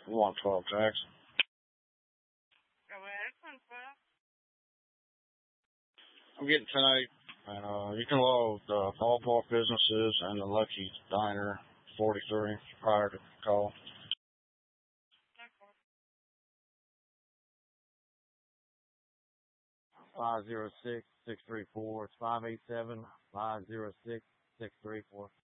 112 Jackson. I'm getting tonight. You can load the ballpark businesses and the Lucky Diner 43 prior to call. 506-634. It's 587-506-634.